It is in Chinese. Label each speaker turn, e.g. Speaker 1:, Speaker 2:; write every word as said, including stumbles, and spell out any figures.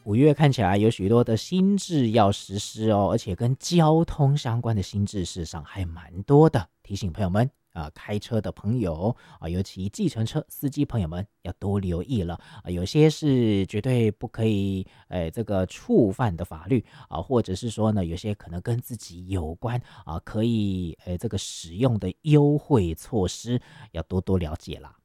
Speaker 1: 五月看起来有许多的新制要实施哦，而且跟交通相关的新制事实上还蛮多的。提醒朋友们啊、呃开车的朋友啊、尤其计程车司机朋友们要多留意了啊、有些是绝对不可以呃这个触犯的法律啊、或者是说呢，有些可能跟自己有关啊、可以呃这个使用的优惠措施，要多多了解啦。